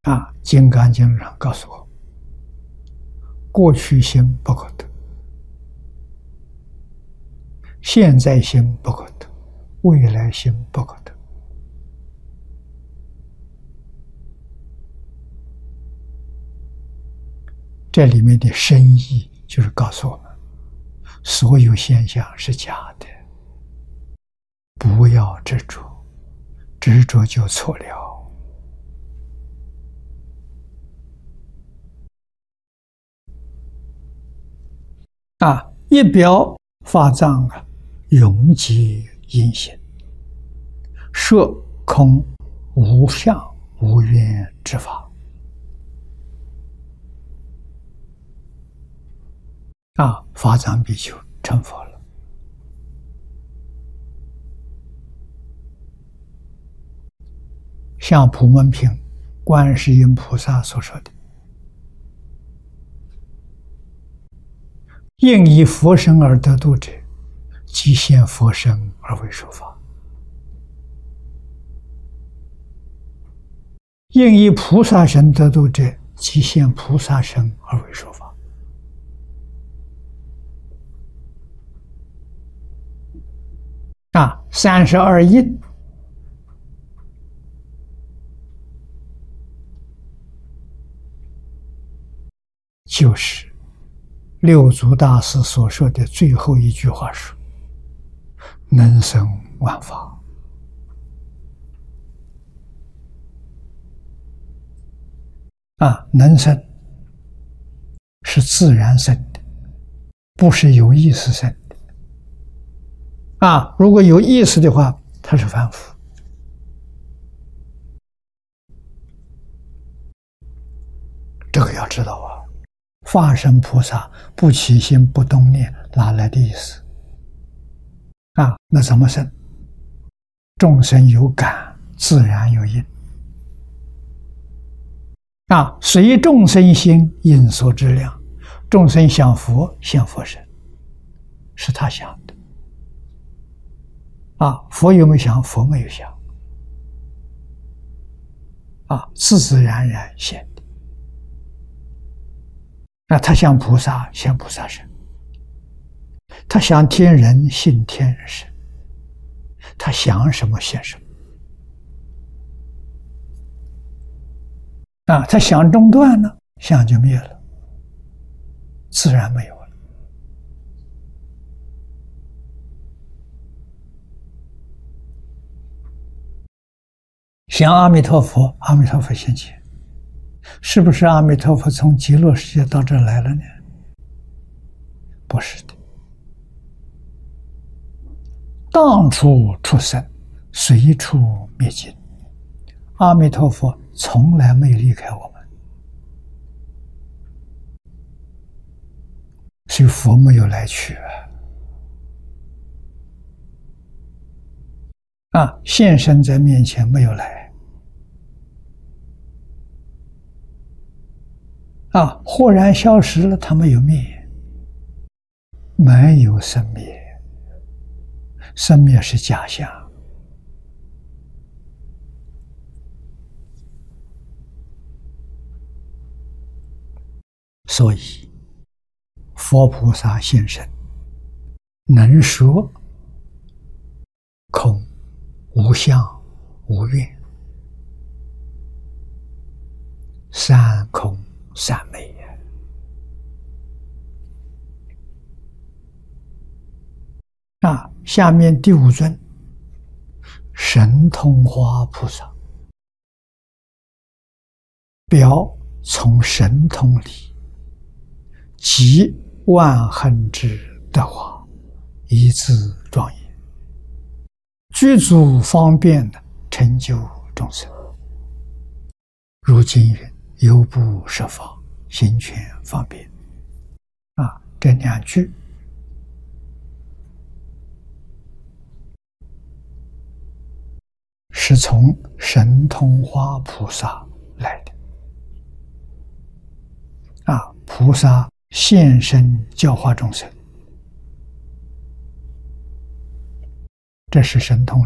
《金刚经》上告诉我，过去心不可得，现在心不可得，未来心不可得。这里面的深意就是告诉我们，所有现象是假的，不要执着，执着就错了。一表法藏永结因行，摄空无相无愿之法。法藏比丘成佛了。像普门品观世音菩萨所说的，应以佛身而得度者，即现佛身而为说法；应以菩萨身得度者，即现菩萨身而为说法。32应就是六祖大师所说的最后一句话说：能生万法。能生是自然生的，不是有意识生的。如果有意识的话，它是凡夫。这个要知道法身菩萨不起心不动念，哪来的意思？那怎么生？众生有感，自然有因。随众生心，因所知量。众生想佛，现佛身，是他想的。佛有没有想？佛没有想。自自然然现的。他想菩萨，现菩萨身；他想天人，现天人身。他想什么，现什么。他想中断呢，想就灭了，自然没有了。想阿弥陀佛，阿弥陀佛现前。是不是阿弥陀佛从极乐世界到这来了呢？不是的。当处出生，随处灭尽。阿弥陀佛从来没有离开我们，所以佛没有来去现身在面前，没有来。忽然消失了，它没有灭，没有生灭，生灭是假象。所以佛菩萨现身，能说空无相无愿，三空三昧。下面第五尊神通花菩萨，表从神通里集万恒之德华，以自庄严，具足方便的成就众生。如今云：犹不设法，行权方便。这两句是从神通花菩萨来的。菩萨现身教化众生，这是神通。